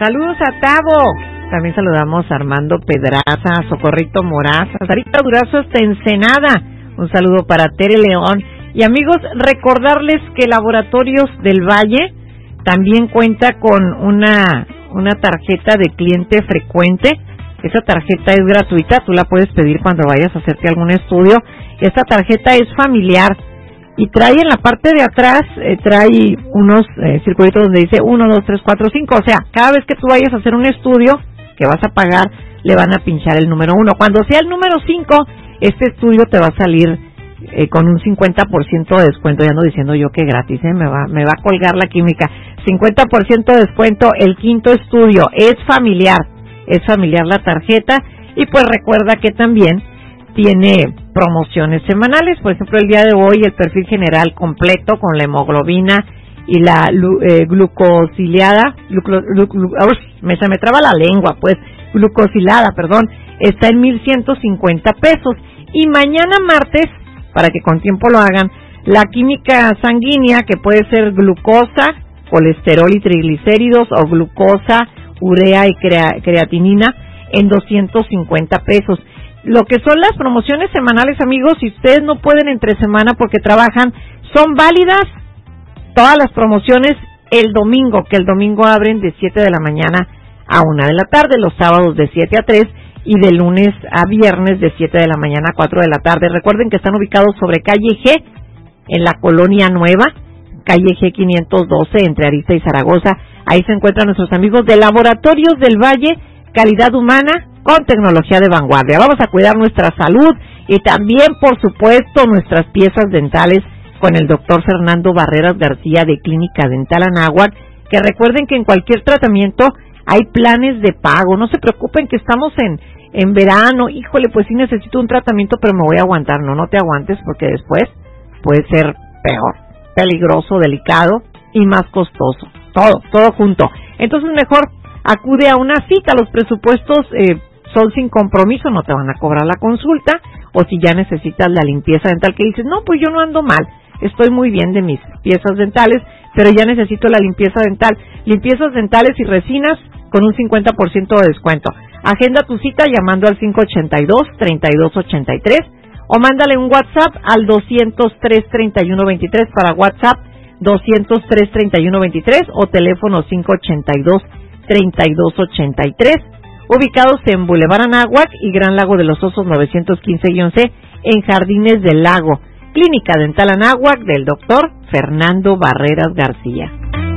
Saludos a Tavo. También saludamos a Armando Pedraza, a Socorrito Moraza, a Sarita Durazo hasta Ensenada. Un saludo para Tere León. Y amigos, recordarles que Laboratorios del Valle también cuenta con una tarjeta de cliente frecuente. Esa tarjeta es gratuita, tú la puedes pedir cuando vayas a hacerte algún estudio. Esta tarjeta es familiar y trae en la parte de atrás, trae unos circulitos donde dice 1, 2, 3, 4, 5. O sea, cada vez que tú vayas a hacer un estudio que vas a pagar, le van a pinchar el número 1. Cuando sea el número 5, este estudio te va a salir con un 50% de descuento. Ya ando diciendo yo que gratis, me va a colgar la química. 50% de descuento, el quinto estudio. Es familiar la tarjeta. Y pues recuerda que también tiene promociones semanales. Por ejemplo, el día de hoy el perfil general completo con la hemoglobina y la glucosilada, se me traba la lengua, pues, glucosilada, perdón, está en 1,150 pesos. Y mañana martes, para que con tiempo lo hagan, la química sanguínea, que puede ser glucosa, colesterol y triglicéridos, o glucosa, urea y creatinina, en 250 pesos. Lo que son las promociones semanales, amigos, si ustedes no pueden entre semana porque trabajan, son válidas todas las promociones el domingo, que el domingo abren de 7 de la mañana a 1 de la tarde, los sábados de 7 a 3 y de lunes a viernes de 7 de la mañana a 4 de la tarde. Recuerden que están ubicados sobre calle G, en la Colonia Nueva, calle G 512, entre Arista y Zaragoza. Ahí se encuentran nuestros amigos de Laboratorios del Valle, calidad humana con tecnología de vanguardia. Vamos a cuidar nuestra salud y también, por supuesto, nuestras piezas dentales con el doctor Fernando Barreras García de Clínica Dental Anáhuac, que recuerden que en cualquier tratamiento hay planes de pago. No se preocupen que estamos en verano. Híjole, pues sí necesito un tratamiento, pero me voy a aguantar. No te aguantes, porque después puede ser peor, peligroso, delicado y más costoso. Todo junto. Entonces mejor acude a una cita. Los presupuestos son sin compromiso, no te van a cobrar la consulta. O si ya necesitas la limpieza dental, que dices, no, pues yo no ando mal, estoy muy bien de mis piezas dentales, pero ya necesito la limpieza dental. Limpiezas dentales y resinas con un 50% de descuento. Agenda tu cita llamando al 582-3283 o mándale un WhatsApp al 203-3123 para WhatsApp 203-3123 o teléfono 582-3283, ubicados en Boulevard Anáhuac y Gran Lago de los Osos 915-C en Jardines del Lago. Clínica Dental Anáhuac del doctor Fernando Barreras García.